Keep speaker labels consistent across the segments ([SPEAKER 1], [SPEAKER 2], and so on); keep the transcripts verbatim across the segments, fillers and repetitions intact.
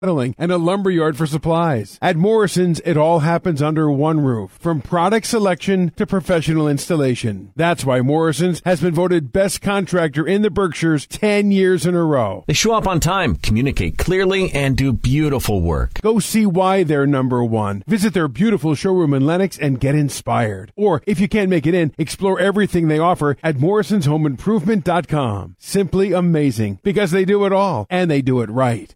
[SPEAKER 1] and a lumberyard for supplies. At Morrison's, it all happens under one roof, from product selection to professional installation. That's why Morrison's has been voted best contractor in the Berkshires ten years in a row.
[SPEAKER 2] They show up on time, communicate clearly, and do beautiful work.
[SPEAKER 1] Go see why they're number one. Visit their beautiful showroom in Lenox and get inspired. Or, if you can't make it in, explore everything they offer at morrisons home improvement dot com. Simply amazing, because they do it all, and they do it right.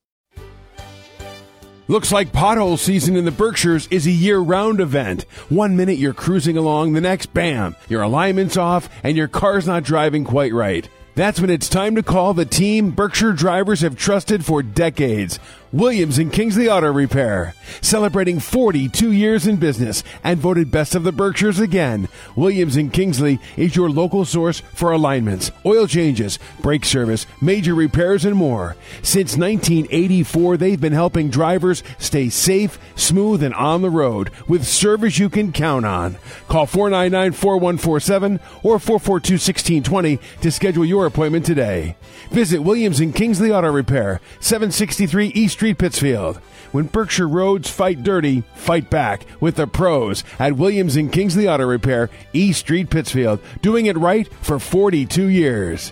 [SPEAKER 1] Looks like pothole season in the Berkshires is a year-round event. One minute you're cruising along, the next, bam, your alignment's off and your car's not driving quite right. That's when it's time to call the team Berkshire drivers have trusted for decades. Williams and Kingsley Auto Repair. Celebrating forty-two years in business and voted best of the Berkshires again. Williams and Kingsley is your local source for alignments, oil changes, brake service, major repairs, and more. Since nineteen eighty-four, they've been helping drivers stay safe, smooth, and on the road with service you can count on. Call four nine nine, four one four seven or four four two, one six two zero to schedule your appointment today. Visit Williams and Kingsley Auto Repair, seven sixty-three East Street, Pittsfield. When Berkshire roads fight dirty, fight back with the pros at Williams and Kingsley Auto Repair, East Street, Pittsfield, doing it right for forty-two years.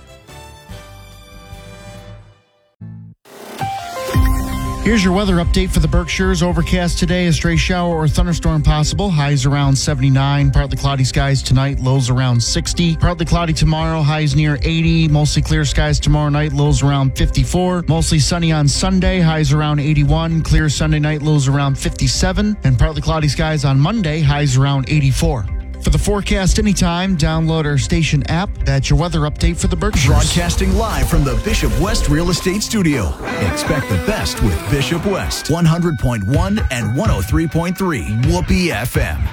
[SPEAKER 3] Here's your weather update for the Berkshires. Overcast today, a stray shower or thunderstorm possible. Highs around seventy-nine. Partly cloudy skies tonight, lows around sixty. Partly cloudy tomorrow, highs near eighty. Mostly clear skies tomorrow night, lows around fifty-four. Mostly sunny on Sunday, highs around eighty-one. Clear Sunday night, lows around fifty-seven. And partly cloudy skies on Monday, highs around eighty-four. For the forecast anytime, download our station app. That's your weather update for the Berkshires.
[SPEAKER 4] Broadcasting live from the Bishop West Real Estate Studio. Expect the best with Bishop West. one hundred point one and one oh three point three Whoopee F M.